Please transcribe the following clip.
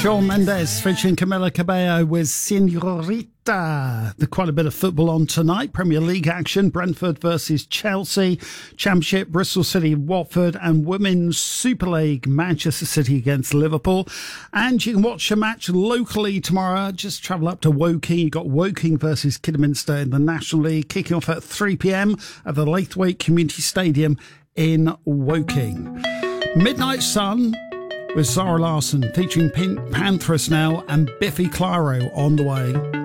Shawn Mendes featuring Camila Cabello with Senorita. There's quite a bit of football on tonight. Premier League action, Brentford versus Chelsea. Championship, Bristol City, Watford. And Women's Super League, Manchester City against Liverpool. And you can watch a match locally tomorrow. Just travel up to Woking. You've got Woking versus Kidderminster in the National League, kicking off at 3 p.m. at the Laithwaite Community Stadium in Woking. Midnight Sun with Zara Larsson featuring Pink Panthers now and Biffy Clyro on the way.